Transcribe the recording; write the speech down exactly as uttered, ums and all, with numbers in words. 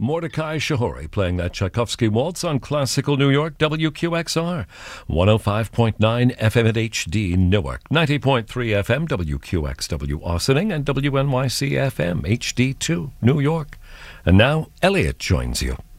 Mordecai Shahori playing that Tchaikovsky waltz on Classical New York, W Q X R, one oh five point nine F M at H D Newark, ninety point three F M W Q X W Austining, and W N Y C F M H D two New York. And now Elliot joins you.